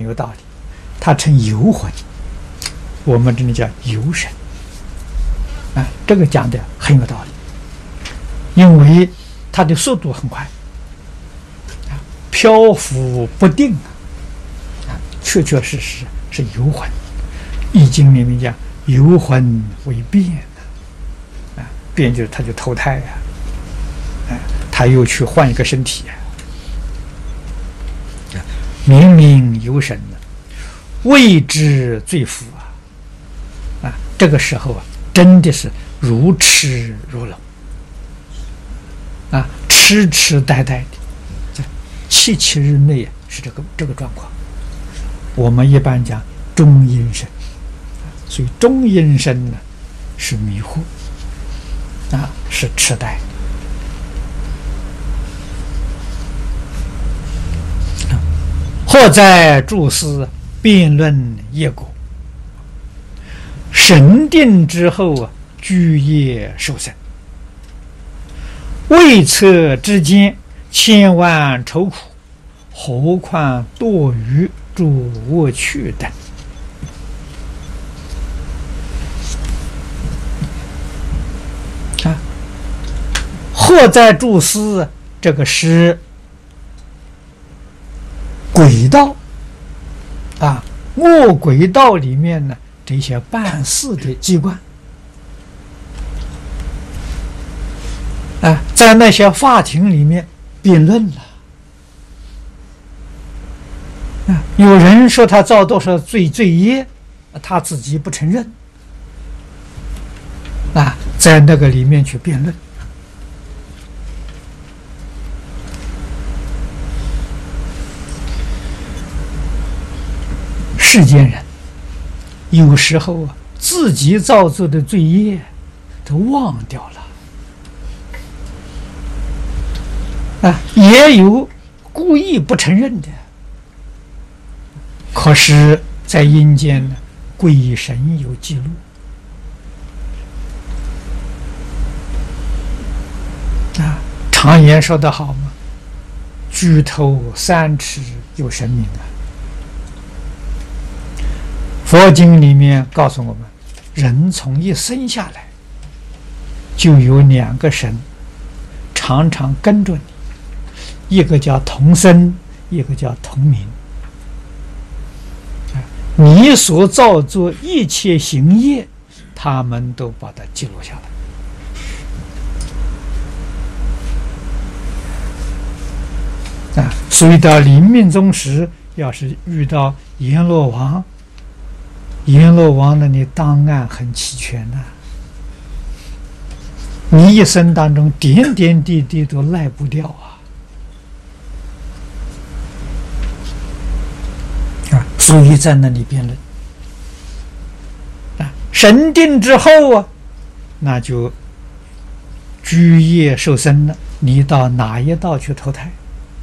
有道理，它成游魂，我们这里叫游神啊，这个讲的很有道理，因为它的速度很快，漂浮不定确确实实是游魂。易经里面讲游魂为变变就是他就投胎他又去换一个身体明明游神谓之醉夫这个时候真的是如痴如聋痴痴呆呆的7日内是这个状况。我们一般讲中阴身，所以中阴身呢是迷惑是痴呆。或在诸司辩论业果，神定之后居业受生，未测之间千万愁苦，何况堕于诸恶趣等。或在诸司，这个是轨道恶轨道里面呢，这些办事的机关在那些法庭里面辩论了有人说他造多少罪业，他自己不承认在那个里面去辩论。世间人有时候自己造作的罪业都忘掉了也有故意不承认的。可是在阴间呢，鬼神有记录常言说得好嘛，举头3尺有神明佛经里面告诉我们，人从一生下来就有2个神常常跟着你，一个叫同生，一个叫同名。你所造作一切行业，他们都把它记录下来所以到临命终时，要是遇到阎罗王，阎罗王呢，你档案很齐全你一生当中点点滴滴都赖不掉所以在那里辩论神定之后那就居业受生了，你到哪一道去投胎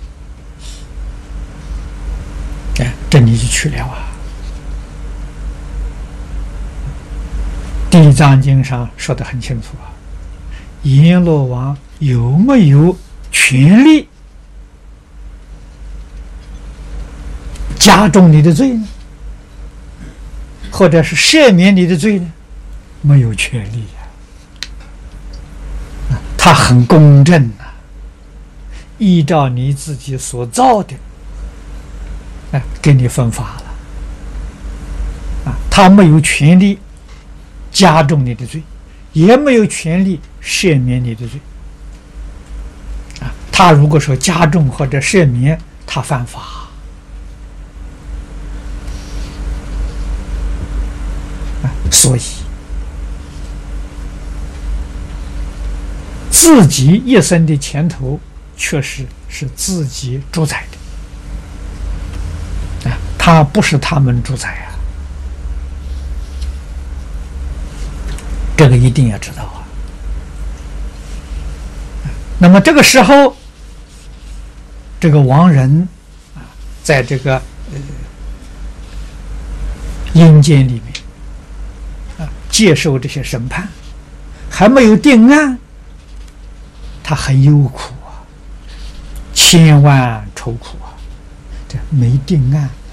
这你就去了地藏经上说得很清楚阎罗王有没有权利加重你的罪呢？或者是赦免你的罪呢？没有权利他很公正依照你自己所造的给你分法了他没有权利加重你的罪，也没有权利赦免你的罪他如果说加重或者赦免，他犯法所以自己一生的前途确实是自己主宰的他不是他们主宰这个一定要知道那么这个时候这个亡人在这个阴间里面接受这些审判，还没有定案，他很忧苦千万愁苦这没定案